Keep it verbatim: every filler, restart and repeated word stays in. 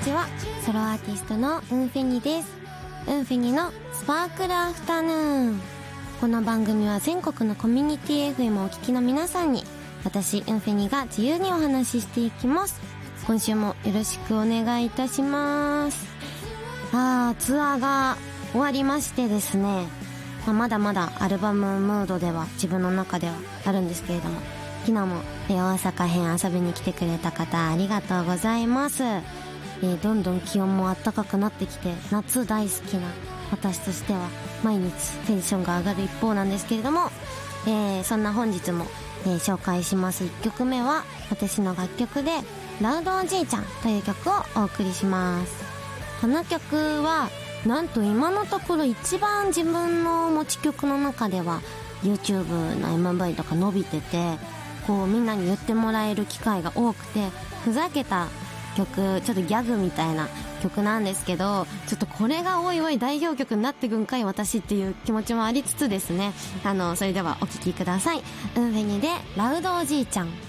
ちは。ソロアーティストのウンフェニです。ウンフェニのスパークルアフタヌーン。この番組は全国のコミュニティ エフエム をお聞きの皆さんに、私ウンフェニが自由にお話ししていきます。今週もよろしくお願いいたします。あー、ツアーが終わりましてですね、まあ、まだまだアルバムムードでは自分の中ではあるんですけれども、昨日も、えー、大阪編遊びに来てくれた方ありがとうございます。えー、どんどん気温も暖かくなってきて、夏大好きな私としては毎日テンションが上がる一方なんですけれども、えー、そんな本日も、えー、紹介しますいっきょくめは私の楽曲でラウドおじいちゃんという曲をお送りします。この曲はなんと今のところ一番自分の持ち曲の中では YouTube の エムブイ とか伸びてて、こうみんなに言ってもらえる機会が多くて、ふざけた曲、ちょっとギャグみたいな曲なんですけど、ちょっとこれがおいおい代表曲になってくんかい私っていう気持ちもありつつですね、あのそれではお聴きください。ウンフェニでラウドおじいちゃん。